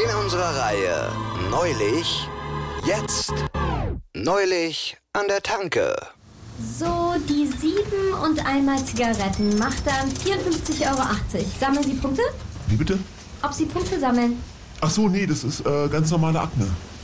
In unserer Reihe Neulich, jetzt. Neulich an der Tanke. So, die 7 und einmal Zigaretten macht dann 54,80 €. Sammeln Sie Punkte? Wie bitte? Ob Sie Punkte sammeln? Ach so, nee, das ist ganz normale Akne.